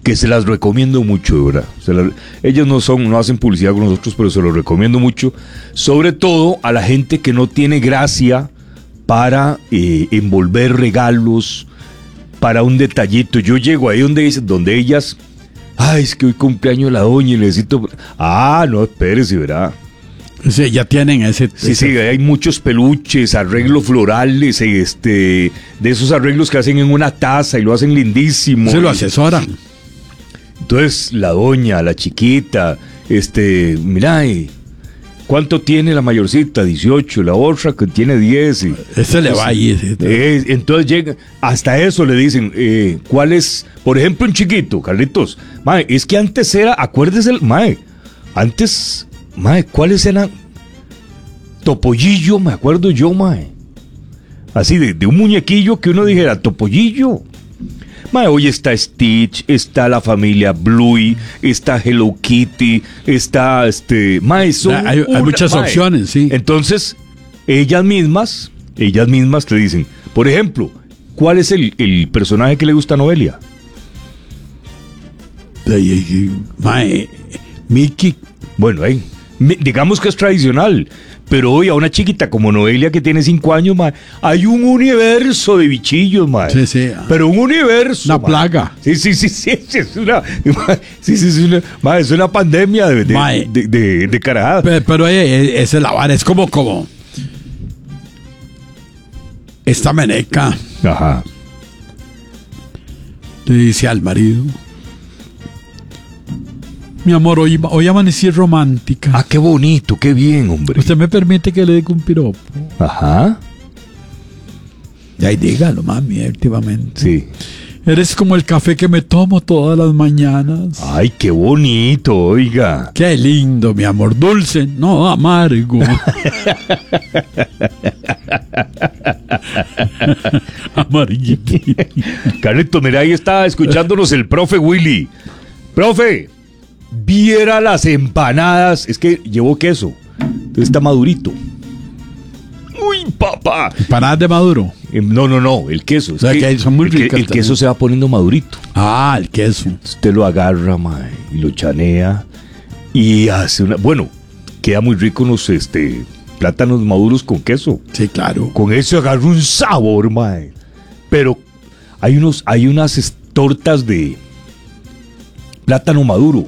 que se las recomiendo mucho, de verdad. Ellos no hacen publicidad con nosotros, pero se los recomiendo mucho, sobre todo a la gente que no tiene gracia para envolver regalos, para un detallito. Yo llego ahí donde ellas, es que hoy cumpleaños la doña y necesito... no, espérese, ¿verdad? Sí, ya tienen ese... Sí, hay muchos peluches, arreglos florales, de esos arreglos que hacen en una taza y lo hacen lindísimo. Se lo asesoran. Entonces, la doña, la chiquita, mira, ¿cuánto tiene la mayorcita? 18, la otra que tiene 10. Ese le va ahí. Entonces llega, hasta eso le dicen, ¿cuál es? Por ejemplo, un chiquito, Carlitos, mae, es que antes era, acuérdese, antes, ¿cuáles eran? Topollillo, me acuerdo yo, mae. Así, de un muñequillo que uno dijera, Topollillo. Hoy está Stitch, está la familia Bluey, está Hello Kitty, está hay muchas opciones, sí. Entonces, ellas mismas te dicen, por ejemplo, ¿cuál es el personaje que le gusta a Noelia? Mickey. Bueno, digamos que es tradicional. Pero hoy a una chiquita como Noelia que tiene 5 años, hay un universo de bichillos, Sí. Pero un universo. Una plaga. Sí. Es una pandemia de carajadas. Pero esa es la vara, es como esta meneca. Ajá. Le dice al marido: mi amor, hoy amanecí romántica. Qué bonito, qué bien, hombre. ¿Usted me permite que le diga un piropo? Ajá. Y ahí dígalo, mami, últimamente. Sí. Eres como el café que me tomo todas las mañanas. Ay, qué bonito, oiga. Qué lindo, mi amor. Dulce, no amargo. Amarguito. Carlito, mira, ahí está escuchándonos el profe Willy. Profe, viera las empanadas. Es que llevó queso. Entonces está madurito. ¡Uy, papá! ¿Empanadas de maduro? No, el queso. O sea, que son muy ricas. El queso se va poniendo madurito. El queso. Usted lo agarra, mae, y lo chanea. Y hace una... Bueno, queda muy rico unos plátanos maduros con queso. Sí, claro. Con eso agarra un sabor, mae. Pero hay unas tortas de plátano maduro.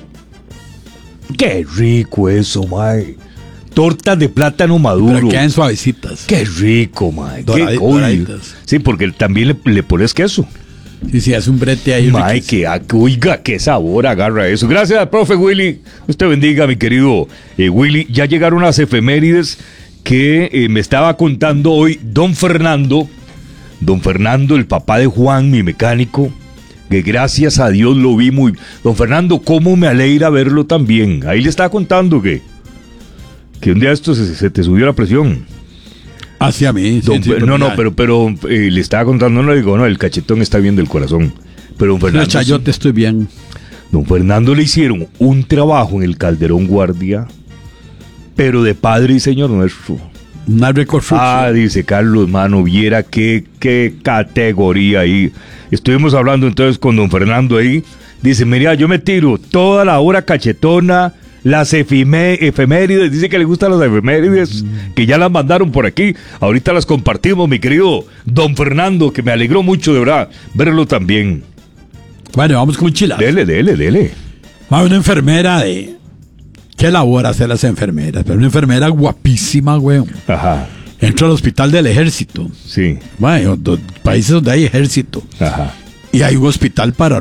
¡Qué rico eso, mae! Tortas de plátano maduro. Pero quedan suavecitas. ¡Qué rico, mae! Doraditas. Sí, porque también le pones queso. Sí, hace un brete ahí. Mae, oiga, qué sabor agarra eso. Gracias, profe Willy. Usted bendiga, mi querido Willy. Ya llegaron las efemérides que me estaba contando hoy don Fernando. Don Fernando, el papá de Juan, mi mecánico, que gracias a Dios lo vi muy... Don Fernando, cómo me alegra verlo también. Ahí le estaba contando que un día esto se te subió la presión. Hacia mí. Pero le estaba contando, el cachetón está bien del corazón. Pero don Fernando... Chayote, estoy bien. Don Fernando le hicieron un trabajo en el Calderón Guardia, pero de Padre y Señor nuestro. Una reconstrucción. Dice Carlos, mano, viera qué categoría ahí. Estuvimos hablando entonces con don Fernando ahí. Dice, mira, yo me tiro toda la hora cachetona, las efemérides. Dice que le gustan las efemérides, que ya las mandaron por aquí. Ahorita las compartimos, mi querido don Fernando, que me alegró mucho, de verdad, verlo también. Bueno, vamos con un chilazo. Dele. Una enfermera ¿Qué labor hacen las enfermeras? Pero una enfermera guapísima, güey. Ajá. Entra al hospital del ejército. Sí. Bueno, países donde hay ejército. Ajá. Y hay un hospital para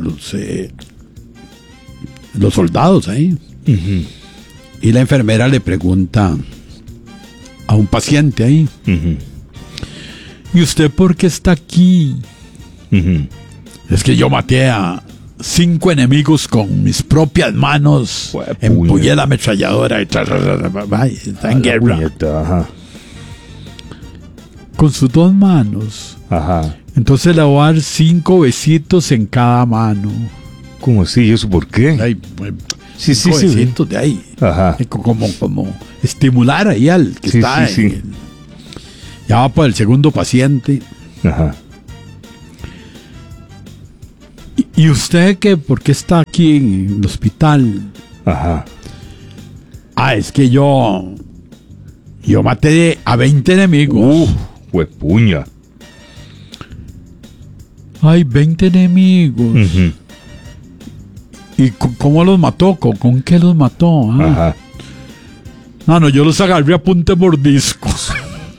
los soldados ahí. Uh-huh. Y la enfermera le pregunta a un paciente ahí. Uh-huh. ¿Y usted por qué está aquí? Uh-huh. Es que yo maté a 5 enemigos con mis propias manos. Empuñé la ametralladora y está en guerra. Puñeta, ajá. Con sus 2 manos. Ajá. Entonces le voy a dar 5 besitos en cada mano. ¿Cómo así? ¿Eso por qué? Ay, sí. Besitos de ahí. Ajá. Como estimular ahí al que está. Sí. Ya va por el segundo paciente. Ajá. ¿Y usted por qué está aquí en el hospital? Ajá. Es que yo maté a 20 enemigos. Huepuña. Ay, 20 enemigos. Ujú. ¿Y cómo los mató? ¿Con qué los mató? Ajá. No, yo los agarré a punta de mordiscos.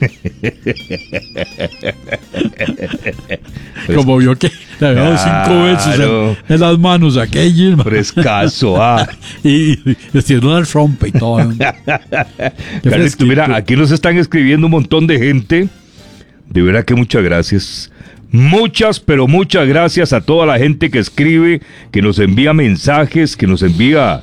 Como vio que le había dado 5 veces en las manos aquello. Frescaso, y estiró la trompa y todo. Carlito, mira, aquí nos están escribiendo un montón de gente. De verdad que muchas gracias. Muchas, pero muchas gracias a toda la gente que escribe, que nos envía mensajes, que nos envía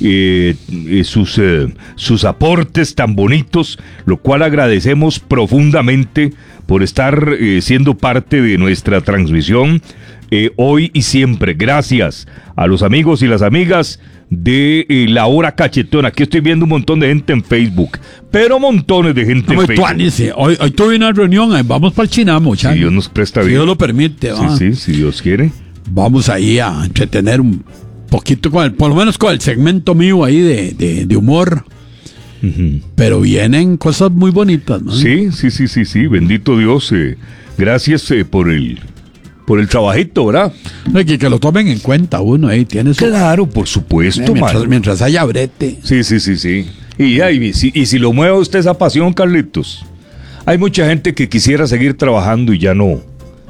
sus aportes tan bonitos, lo cual agradecemos profundamente por estar siendo parte de nuestra transmisión hoy y siempre. Gracias a los amigos y las amigas de La Hora Cachetona. Aquí estoy viendo un montón de gente en Facebook, pero montones de gente en Facebook. Hoy tuve una reunión, vamos para el Chinamo, si Dios nos presta bien. Si Dios lo permite. Sí, si Dios quiere. Vamos ahí a entretener un poquito por lo menos con el segmento mío ahí de humor. Uh-huh. Pero vienen cosas muy bonitas, ¿no? Sí, bendito Dios. Gracias por el trabajito, ¿verdad? Que lo tomen en cuenta uno ahí. Claro, por supuesto, mientras haya brete. Sí. Y si lo mueve usted esa pasión, Carlitos. Hay mucha gente que quisiera seguir trabajando y ya no.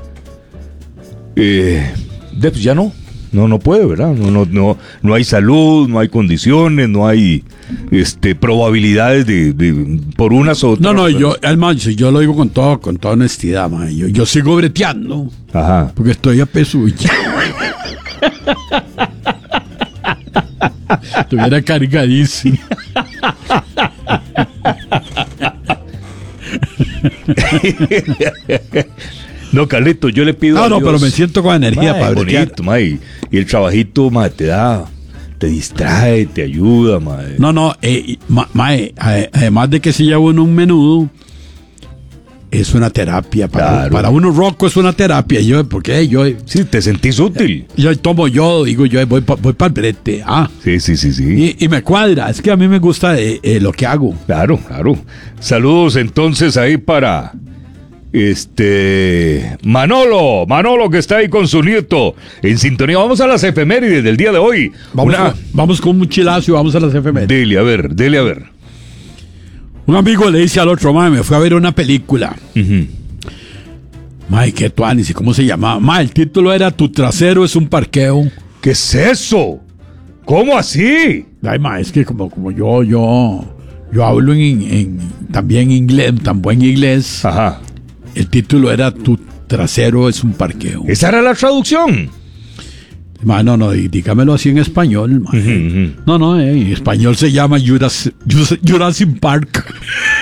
Ya no. No puede, ¿verdad? No hay salud, no hay condiciones, no hay probabilidades de por unas u otras. Yo lo digo con toda honestidad, man. Yo sigo breteando. Ajá. Porque estoy a pesuilla. Estuviera cargadísimo. No, Carlito, yo le pido a Dios, pero me siento con energía para bretear. Y el trabajito, te distrae, te ayuda, mae. Además de que si lleva uno un menudo, es una terapia. Para uno roco es una terapia. Sí, te sentís útil. Yo voy para el brete. Sí. Y me cuadra, es que a mí me gusta lo que hago. Claro. Saludos entonces ahí para Manolo que está ahí con su nieto en sintonía. Vamos a las efemérides del día de hoy. Vamos con un chilazo y vamos a las efemérides. Dele a ver. Un amigo le dice al otro, me fue a ver una película. Uh-huh. Qué tuanis, ¿y cómo se llamaba? El título era Tu trasero es un parqueo. ¿Qué es eso? ¿Cómo así? Es que como yo hablo también inglés, tan buen inglés. Ajá. El título era Tu trasero es un parqueo. ¿Esa era la traducción? No, dígamelo así en español. Uh-huh. En español se llama Jurassic Park.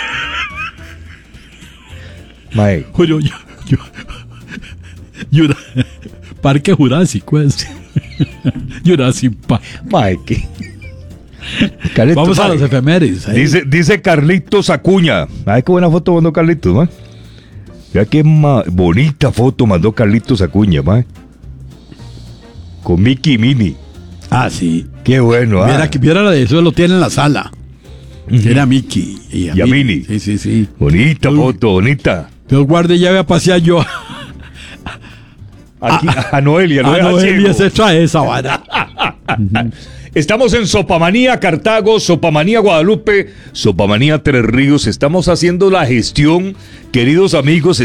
Parque Jurásico es. Jurassic Park. Vamos a las efemérides. Dice Carlitos Acuña. Ay, qué buena foto mandó Carlitos, man. Ya qué bonita foto mandó Carlitos Acuña, man. Con Mickey y Minnie. Sí. Qué bueno, Viera eso lo tiene en la sala. Uh-huh. Era Mickey y a Minnie. Sí. Bonita foto, bonita. Dios guarde, ya voy a pasear yo. Aquí, a Noelia. Noelia se trae esa vara. Uh-huh. Estamos en Sopamanía Cartago, Sopamanía Guadalupe, Sopamanía Tres Ríos. Estamos haciendo la gestión, queridos amigos,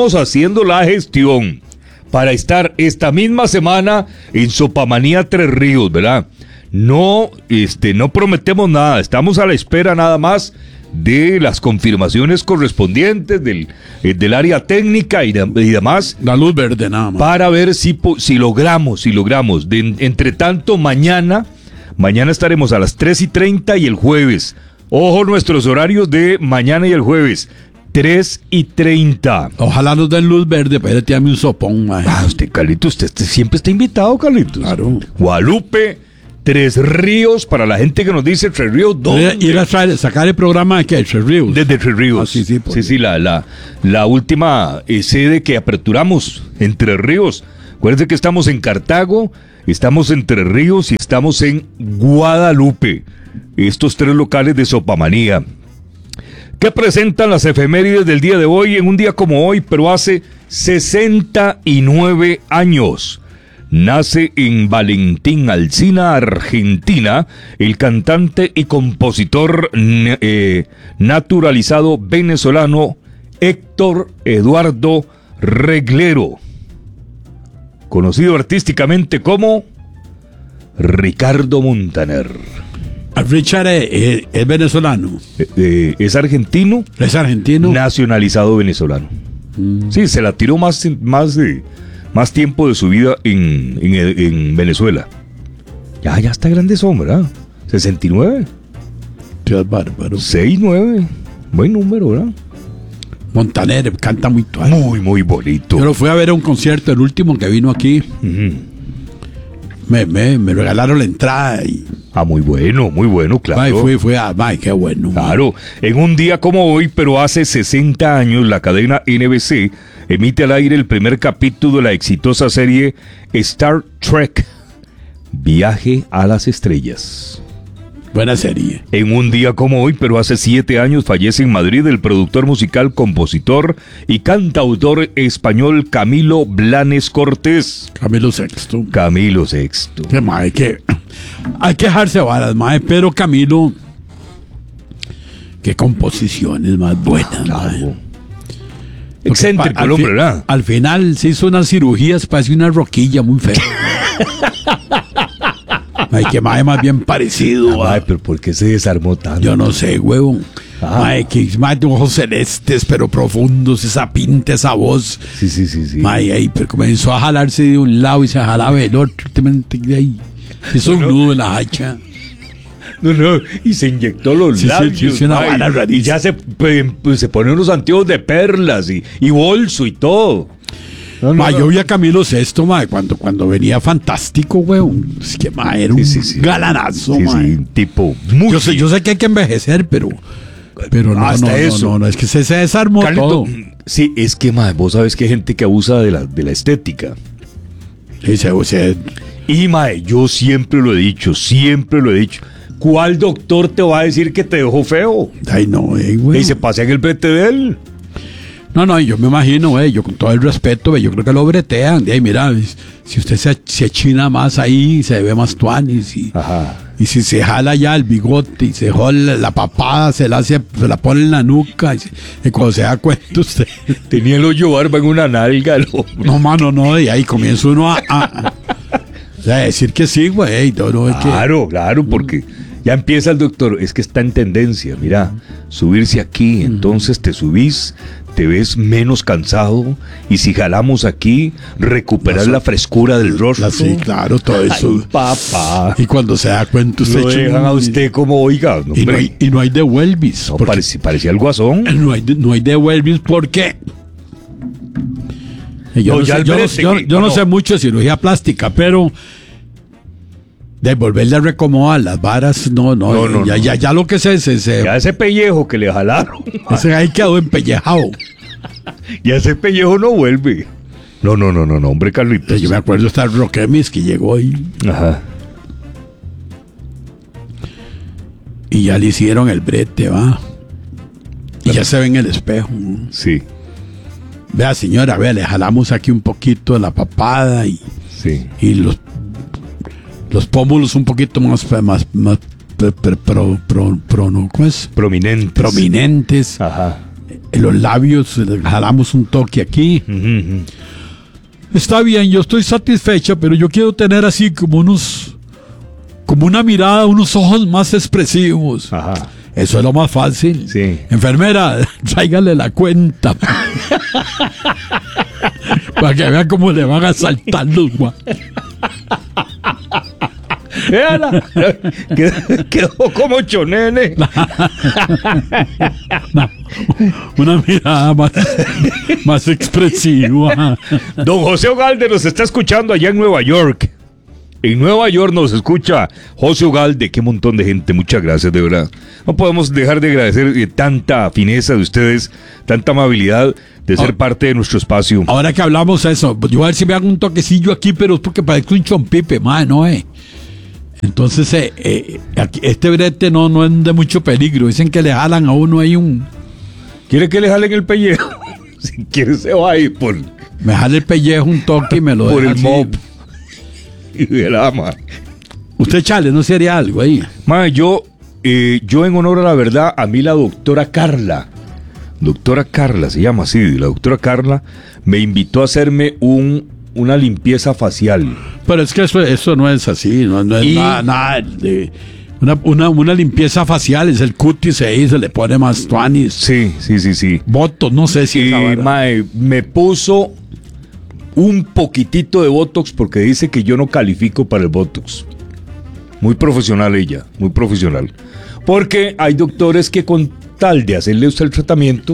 para estar esta misma semana en Sopamanía Tres Ríos, ¿verdad? No prometemos nada, estamos a la espera nada más de las confirmaciones correspondientes del área técnica y demás. La luz verde nada más. Para ver si logramos. Entre tanto, mañana estaremos a las 3:30 y el jueves. Ojo nuestros horarios de mañana y el jueves. 3:30. Ojalá nos den luz verde para ir a tirarme un sopón, man. Carlitos, usted siempre está invitado, Carlitos. Claro. Guadalupe, Tres Ríos, para la gente que nos dice Tres Ríos, ¿dónde? Ir a sacar el programa de ¿qué? Tres Ríos. Desde Tres Ríos. Sí, la última sede que aperturamos en Tres Ríos Acuérdense que estamos en Cartago, estamos en Entre Ríos y estamos en Guadalupe. Estos 3 locales de Sopamanía. ¿Qué presentan las efemérides del día de hoy? En un día como hoy, pero hace 69 años. Nace en Valentín Alsina, Argentina, el cantante y compositor naturalizado venezolano Héctor Eduardo Reglero, conocido artísticamente como Ricardo Montaner. Richard es venezolano. Es argentino. Es argentino. Nacionalizado venezolano. Sí, se la tiró más tiempo de su vida en Venezuela. Ya está grande sombra, ¿verdad? 69. Dios bárbaro. 69. Buen número, ¿verdad? Montaner canta muy tuano. Muy bonito. Yo lo fui a ver a un concierto, el último que vino aquí. Me regalaron la entrada y... muy bueno, claro. Fui qué bueno. Claro, en un día como hoy, pero hace 60 años, la cadena NBC emite al aire el primer capítulo de la exitosa serie Star Trek, Viaje a las Estrellas. Buena serie. En un día como hoy, pero hace 7 años, fallece en Madrid el productor musical, compositor y cantautor español Camilo Blanes Cortés. Camilo Sexto. Qué mae, hay que dejarse varas, mae, pero Camilo, qué composiciones más buenas, mae. Excéntrico el hombre, ¿verdad? Al final se hizo unas cirugías, parece una roquilla muy fea. Ay, que mae más bien parecido. Ay, pero ¿por qué se desarmó tanto? Yo no sé, huevón. Mae, que mae de ojos celestes, pero profundos, esa pinta, esa voz. Sí. Mae, ahí, pero comenzó a jalarse de un lado y se jalaba del otro. De ahí. Hizo un nudo en la hacha. No, y se inyectó los labios. Sí, una vara rarísima. Y ya se pone unos anteojos de perlas y bolso y todo. Yo vi a Camilo Sesto, cuando venía Fantástico, weón. Es que, era un galanazo, Sí, tipo muy... Yo sé que hay que envejecer, pero no, hasta eso. No, es que se desarmó Carlito, todo. Sí, es que, vos sabes que hay gente que abusa de la estética. Y, yo siempre lo he dicho. ¿Cuál doctor te va a decir que te dejó feo? Ay, no, güey. Y se pasa en el brete de él. No, yo me imagino, yo con todo el respeto, yo creo que lo bretean. Ay, mira, si usted se achina más ahí, se ve más tuanis. Y si se jala ya el bigote y se jala la papada, se la pone en la nuca. Y cuando se da cuenta usted... Tenía el hoyo barba en una nalga. No, mano, no, y ahí comienza uno a decir que sí, güey. Claro, porque... Ya empieza el doctor, es que está en tendencia, mira, subirse aquí, entonces te subís, te ves menos cansado, y si jalamos aquí, recuperar la frescura del rostro. Sí, claro, todo eso. Ay, papá. Y cuando se da cuenta usted... Lo dejan a usted como, oiga, y no hay de Welvis. No, parecía el Guasón. No hay de Welvis porque... Yo no sé mucho de cirugía plástica, pero... De volverle a recomodar las varas, no. Ya lo que se... Ya ese pellejo que le jalaron. Ese ahí quedó empellejado. Ya ese pellejo no vuelve. No, hombre, Carlitos. Yo me acuerdo de esta Roquemis que llegó ahí. Ajá. Y ya le hicieron el brete, va. Y ya se ve en el espejo. Sí. Vea, señora, le jalamos aquí un poquito de la papada y los pómulos un poquito más ¿cómo es? Prominentes. Ajá. Los labios, jalamos un toque aquí. Está bien, yo estoy satisfecha, pero yo quiero tener así como una mirada, unos ojos más expresivos. Ajá. Eso es lo más fácil. Sí. Enfermera, tráigale la cuenta. Para que vean cómo le van a saltar los guantes. Véala, quedó como chonene. Una mirada más expresiva. Don José Ugalde nos está escuchando allá en Nueva York. En Nueva York nos escucha José Ugalde. Qué montón de gente, muchas gracias, de verdad. No podemos dejar de agradecer tanta fineza de ustedes, tanta amabilidad. de ser parte de nuestro espacio. Ahora que hablamos de eso, yo a ver si me hago un toquecillo aquí, pero es porque parezco un chompipe, madre, no es. Entonces, aquí, este brete no es de mucho peligro. Dicen que le jalan a uno ahí un... ¿Quiere que le jalen el pellejo? Si quiere se va a ir por... Me jale el pellejo un toque y me lo por deja el así. mop. Y verá, ma. Usted, Chale, ¿no sería algo ahí? Ma, yo en honor a la verdad, a mí la doctora Carla se llama así, la doctora Carla me invitó a hacerme una limpieza facial. Pero es que eso no es así, no es nada de... Una limpieza facial, es el cutis ahí, se le pone más tuanis. Sí. Botox, no sé si Y mae, me puso un poquitito de Botox porque dice que yo no califico para el Botox. Muy profesional ella, muy profesional. Porque hay doctores que con tal de hacerle usted el tratamiento,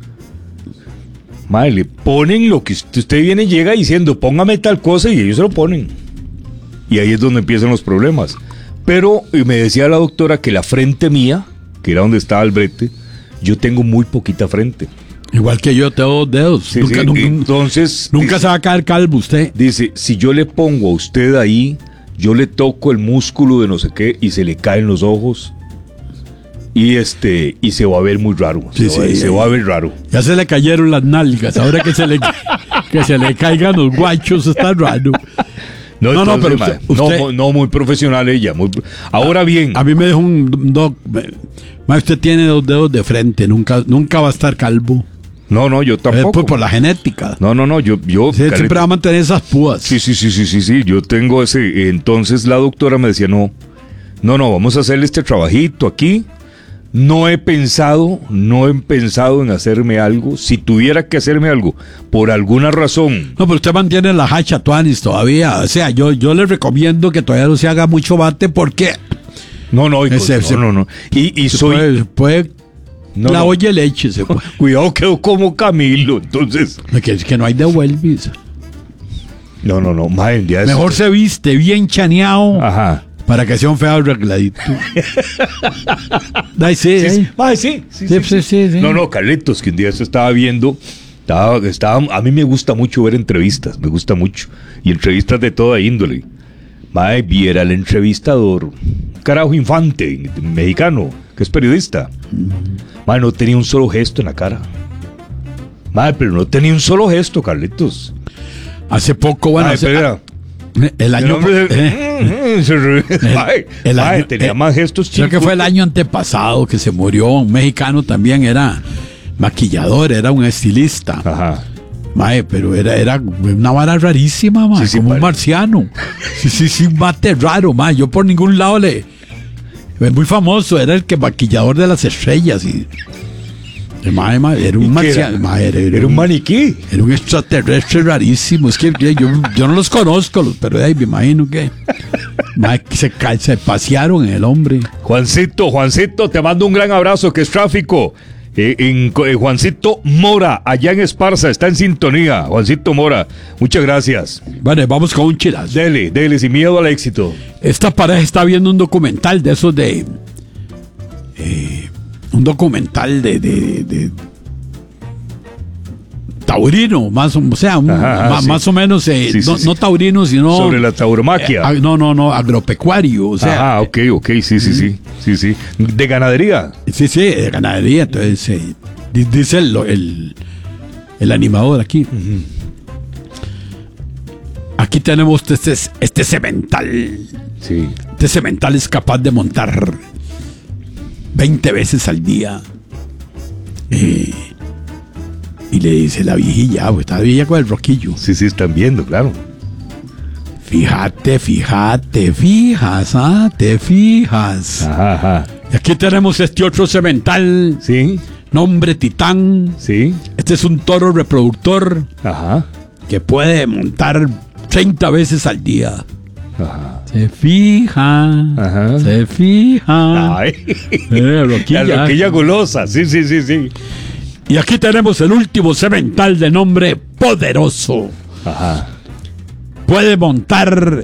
mae, le ponen lo que usted viene y llega diciendo, póngame tal cosa, y ellos se lo ponen. Y ahí es donde empiezan los problemas. Pero me decía la doctora que la frente mía, que era donde estaba el brete, yo tengo muy poquita frente. Igual que yo tengo 2 dedos. Sí, Entonces, nunca dice, se va a caer calvo usted. Dice, si yo le pongo a usted ahí, yo le toco el músculo de no sé qué y se le caen los ojos y se va a ver muy raro. Se va a ver raro. Ya se le cayeron las nalgas. Ahora que se le caigan los guachos está raro. No, pero usted no, muy profesional ella. Ahora bien. A mí me dejó un doc. Usted tiene 2 dedos de frente. Nunca va a estar calvo. No, yo tampoco. Pues por la genética. No, yo siempre va a mantener esas púas. Sí. Yo tengo ese. Entonces la doctora me decía, no, vamos a hacerle este trabajito aquí. No he pensado en hacerme algo. Si tuviera que hacerme algo, por alguna razón. No, pero usted mantiene la hacha tuanis todavía. O sea, yo le recomiendo que todavía no se haga mucho bate porque... No. Y soy... Puede la olla leche se puede. Cuidado, quedo como Camilo, entonces... Es que no hay devuelvis. No, madre, ya mejor se viste bien chaneado. Ajá. Para que sea un feo arregladito. Sí. No, Carlitos, que un día se estaba viendo. A mí me gusta mucho ver entrevistas, me gusta mucho. Y entrevistas de toda índole. Mae, viera el entrevistador, carajo Infante, mexicano, que es periodista. Mae, no tenía un solo gesto en la cara. Mae, pero no tenía un solo gesto, Carlitos. Hace poco, bueno, el año tenía más gestos. Creo que fue el año antepasado que se murió un mexicano también, era maquillador, era un estilista. Ajá. Mae, pero era una vara rarísima, mae, como un marciano. Sí, un bate raro, mae. Yo por ningún lado es muy famoso, era el que maquillador de las estrellas y era un marciano, era un maniquí. Era un extraterrestre rarísimo. Es que yo no los conozco, pero me imagino que se pasearon en el hombre. Juancito, te mando un gran abrazo, que es tráfico. Juancito Mora, allá en Esparza, está en sintonía. Juancito Mora, muchas gracias. Vale, vamos con un chilazo. Dele, sin miedo al éxito. Esta pareja está viendo un documental de esos de... un documental de taurino, más o menos, no taurino, sino... Sobre la tauromaquia. No, agropecuario, o sea... ok, sí. ¿De ganadería? Sí, de ganadería, entonces, dice el animador aquí. Uh-huh. Aquí tenemos este semental. Sí. Este semental es capaz de montar 20 veces al día. Y le dice la viejilla, pues está viejilla con el roquillo. Sí, están viendo, claro. Te fijas. Ajá. Y aquí tenemos este otro semental. Sí. Nombre Titán. Sí. Este es un toro reproductor. Ajá. Que puede montar 30 veces al día. Ajá. Se fija. Ay. La roquilla golosa. Sí. Y aquí tenemos el último semental de nombre Poderoso. Ajá. Puede montar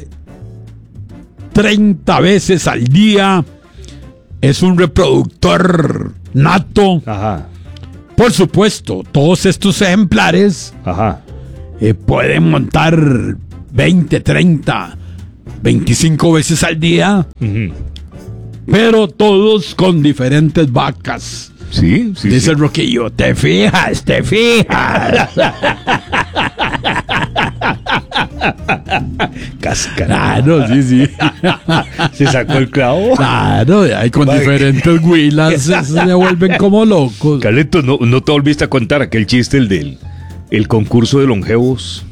30 veces al día. Es un reproductor nato. Ajá. Por supuesto, todos estos ejemplares pueden montar 20, 30, 25 veces al día, pero todos con diferentes vacas. Sí. Dice el Roquillo, te fijas. Cáscara. Claro, sí. Se sacó el clavo. Claro, ahí con diferentes huilas se vuelven como locos. Carlitos, no te volviste a contar aquel chiste, el concurso de longevos.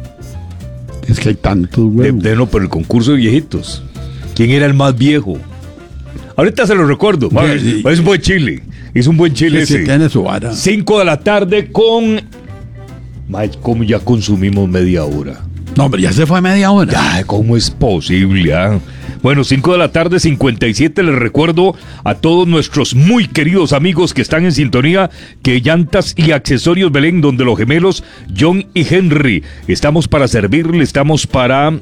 Es que hay tantos, güey. No, pero el concurso de viejitos. ¿Quién era el más viejo? Ahorita se lo recuerdo. Sí. Es un buen chile. Es un buen chile ese. Sí, tiene su vara. 5 de la tarde con... ¿Cómo ya consumimos media hora? No, hombre, ya se fue media hora. Ya, ¿cómo es posible? Bueno, 5 de la tarde, 57. Les recuerdo a todos nuestros muy queridos amigos que están en sintonía que Llantas y Accesorios Belén, donde los gemelos John y Henry, estamos para servirle, estamos para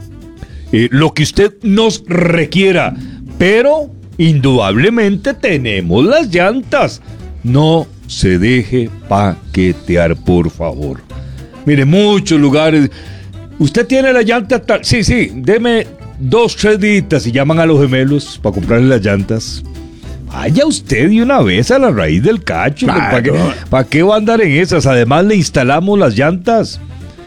lo que usted nos requiera. Pero indudablemente tenemos las llantas. No se deje paquetear, por favor. Mire, muchos lugares. Usted tiene la llanta tal. Sí, deme 2, 3 días y llaman a los gemelos para comprarle las llantas. Vaya usted de una vez a la raíz del cacho. Claro. ¿Para qué va a andar en esas? Además le instalamos las llantas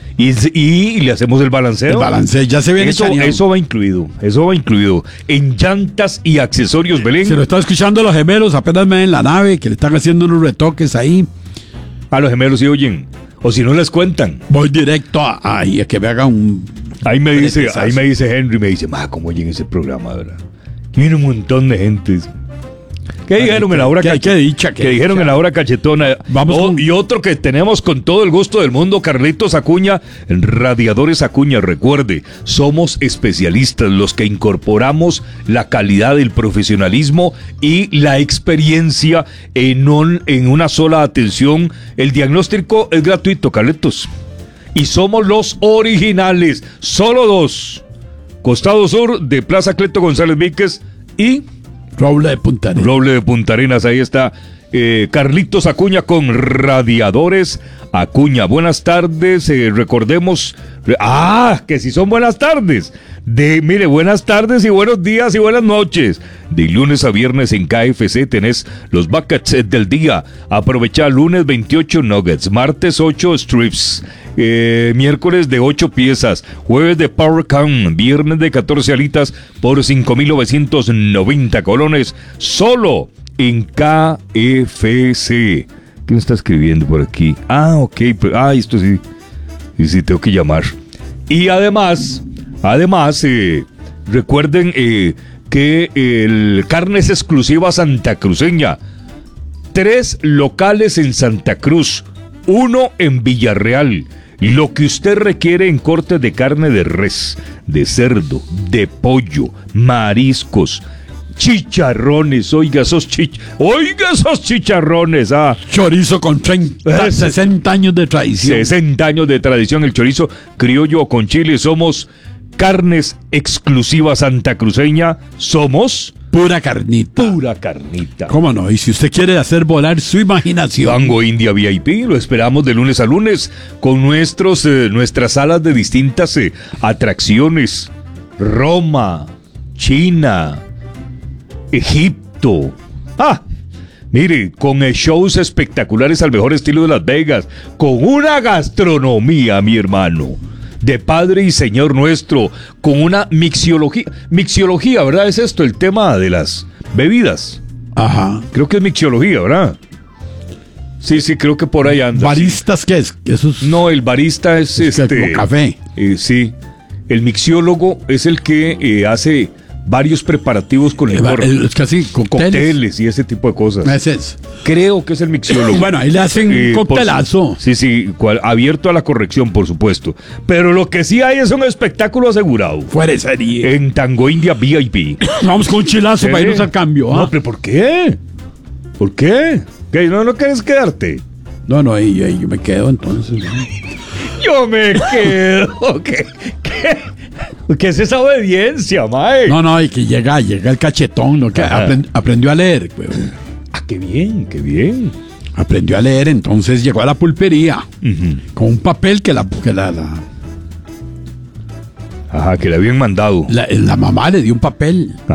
y le hacemos el balanceo. El balanceo ya se viene. Eso va incluido. En Llantas y Accesorios Belén. Se lo está escuchando los gemelos, apenas me ven en la nave, que le están haciendo unos retoques ahí. A los gemelos sí oyen. O si no les cuentan. Voy directo a que me haga un... Ahí me dice Henry, me dice, ¿cómo oyen ese programa, verdad? Viene un montón de gente. ¿Qué dijeron en la hora cachetona? ¿Qué dijeron en la hora cachetona? Y otro que tenemos con todo el gusto del mundo, Carlitos Acuña, en Radiadores Acuña. Recuerde, somos especialistas los que incorporamos la calidad, el profesionalismo y la experiencia en una sola atención. El diagnóstico es gratuito, Carlitos. Y somos los originales, solo 2. Costado sur de Plaza Cleto González Víquez y... Roble de Punta Arenas, ahí está Carlitos Acuña con Radiadores Acuña. Buenas tardes, recordemos... que si son buenas tardes. Mire, buenas tardes y buenos días y buenas noches. De lunes a viernes en KFC tenés los buckets del día. Aprovecha lunes 28 nuggets, martes 8 strips, miércoles de 8 piezas, jueves de Power Count, viernes de 14 alitas por 5,990 colones, solo en KFC. ¿Quién está escribiendo por aquí? Ok, esto sí. Sí, tengo que llamar. Y además, recuerden que el Carnes Exclusiva Santacruceña. 3 locales en Santa Cruz, 1 en Villarreal. Lo que usted requiere en cortes de carne de res, de cerdo, de pollo, mariscos, chicharrones, oiga esos chicharrones. Chorizo con 60 años de tradición. 60 años de tradición, el chorizo criollo con chile. Somos Carnes Exclusiva Santacruceña. Somos pura carnita. ¿Cómo no? Y si usted quiere hacer volar su imaginación, Tango India VIP, lo esperamos de lunes a lunes con nuestras salas de distintas atracciones. Roma, China, Egipto. Mire, con shows espectaculares al mejor estilo de Las Vegas, con una gastronomía, mi hermano, de Padre y Señor nuestro, con una mixiología, ¿verdad? Es esto, el tema de las bebidas. Creo que es mixiología, ¿verdad? Sí, creo que por ahí anda. ¿Baristas qué es? No, el barista es como café. Sí, el mixiólogo es el que hace varios preparativos con licor. Es casi cócteles y ese tipo de cosas. Ese es. Creo que es el mixiólogo. Bueno, ahí le hacen un coctelazo. Sí, abierto a la corrección, por supuesto. Pero lo que sí hay es un espectáculo asegurado. Fuera de serie. En Tango India VIP. Vamos con un chilazo para irnos al cambio. No, pero ¿por qué? ¿Por qué? ¿Qué? ¿No quieres quedarte? No, yo me quedo entonces. Yo me quedo. ¿Qué es esa obediencia, mae? No, y que llega el cachetón, ¿no? Que aprendió a leer, güey. Qué bien. Aprendió a leer, entonces llegó a la pulpería con un papel que Ajá, que le habían mandado. La mamá le dio un papel.